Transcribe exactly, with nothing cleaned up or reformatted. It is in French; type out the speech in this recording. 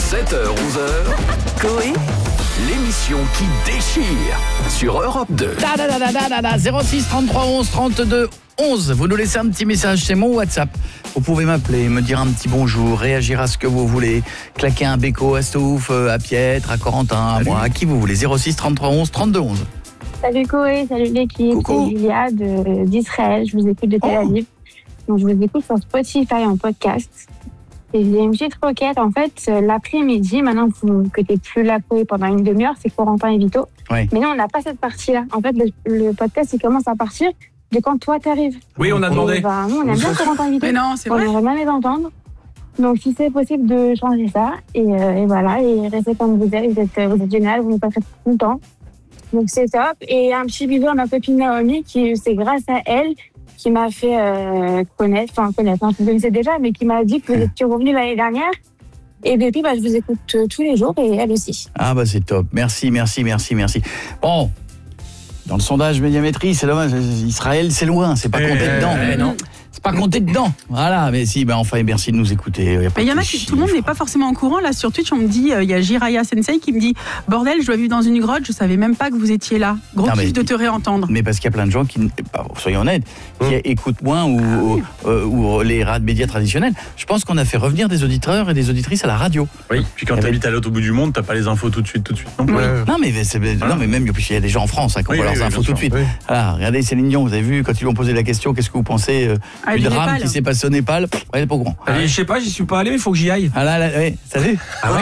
sept heures onze heures, Coé, l'émission qui déchire sur Europe deux. Da, da, da, da, da, da, da, zéro six trente-trois onze trente-deux onze. Vous nous laissez un petit message, c'est mon WhatsApp. Vous pouvez m'appeler, me dire un petit bonjour, réagir à ce que vous voulez, claquer un béco à Stouff, à Pietre, à Corentin, à moi, à qui vous voulez. zéro six trente-trois onze trente-deux onze. Salut Coé, salut l'équipe, Coucou. c'est Julia de, d'Israël, je vous écoute de Tel Aviv. Donc je vous écoute sur Spotify en podcast. Et j'ai une petite requête, en fait, l'après-midi, maintenant que tu n'es plus là Coé pendant une demi-heure, c'est Corentin et Vito. Oui. Mais non, on n'a pas cette partie-là. En fait, le, le podcast, il commence à partir de quand toi t'arrives. Oui, on a demandé. Bah, nous, on aime bien Corentin et Vito. mais non, c'est On vrai. aimerait bien les entendre. Donc si c'est possible de changer ça, et, euh, et voilà, et restez comme vous êtes, vous êtes, vous êtes génial, vous nous passez tout le temps. Donc c'est top. Et un petit bisou à ma copine Naomi, qui c'est grâce à elle qui m'a fait euh, connaître, enfin connaître, hein, je vous connaissais déjà, mais qui m'a dit que vous étiez revenu l'année dernière. Et depuis, bah, je vous écoute euh, tous les jours et elle aussi. Ah bah c'est top, merci, merci, merci, merci. Bon, dans le sondage Médiamétrie, c'est dommage, Israël c'est loin, c'est pas Eh, compté dedans. eh, non. C'est pas compté dedans, voilà, mais si, ben enfin, merci de nous écouter. Y a pas Mais il y en de a qui, chiffres. tout le monde n'est pas forcément au courant. Là, sur Twitch, on me dit, il euh, y a Jiraya Sensei qui me dit, bordel, je dois vivre dans une grotte, je savais même pas que vous étiez là. Gros Non, mais- kiff de te réentendre. Mais parce qu'il y a plein de gens qui, bah, soyons honnêtes, qui écoutent moins ou, ou, euh, ou les radios médias traditionnels. Je pense qu'on a fait revenir des auditeurs et des auditrices à la radio. Oui, puis quand Eh ben- t'habites à l'autre bout du monde, t'as pas les infos tout de suite, tout de suite. Non, Oui. Non mais, c'est- non mais même il y a des gens en France hein, qui Oui, envoient oui, leurs oui, infos bien tout de sûr, suite. oui. Voilà, regardez Céline Dion, vous avez vu quand ils lui ont posé la question, qu'est-ce que vous pensez euh, Ah, du du drame Népal. qui s'est passé au Népal, pff, elle est pas au courant. Je sais pas, j'y suis pas allé, mais il faut que j'y aille. Ah là, là, ouais, ça vu Ah ouais.